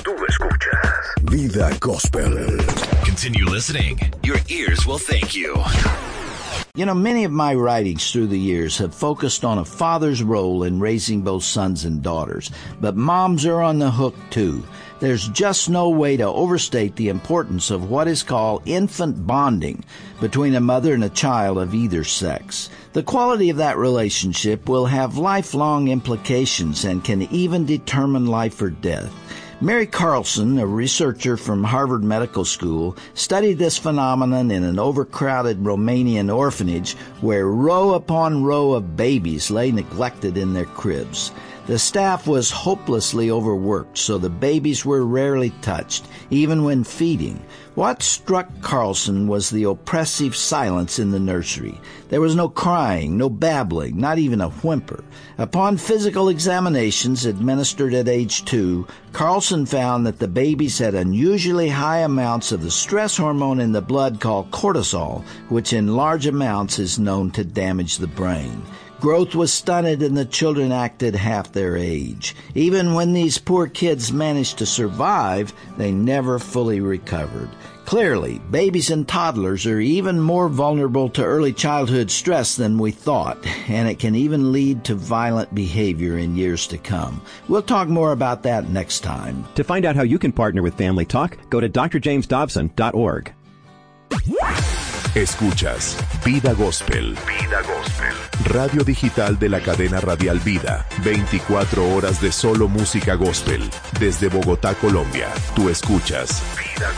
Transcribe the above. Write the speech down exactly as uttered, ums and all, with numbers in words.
Tú escuchas Vida Gospel. Continue listening. Your ears will thank you. You know, many of my writings through the years have focused on a father's role in raising both sons and daughters, but moms are on the hook too. There's just no way to overstate the importance of what is called infant bonding between a mother and a child of either sex. The quality of that relationship will have lifelong implications and can even determine life or death. Mary Carlson, a researcher from Harvard Medical School, studied this phenomenon in an overcrowded Romanian orphanage where row upon row of babies lay neglected in their cribs. The staff was hopelessly overworked, so the babies were rarely touched, even when feeding. What struck Carlson was the oppressive silence in the nursery. There was no crying, no babbling, not even a whimper. Upon physical examinations administered at age two, Carlson found that the babies had unusually high amounts of the stress hormone in the blood called cortisol, which in large amounts is known to damage the brain. Growth was stunted and the children acted half their age. Even when these poor kids managed to survive, they never fully recovered. Clearly, babies and toddlers are even more vulnerable to early childhood stress than we thought, and it can even lead to violent behavior in years to come. We'll talk more about that next time. To find out how you can partner with Family Talk, go to d r james dobson dot org. Escuchas Vida Gospel. Vida Gospel. Radio digital de la cadena radial Vida. veinticuatro horas de solo música gospel. Desde Bogotá, Colombia. Tú escuchas Vida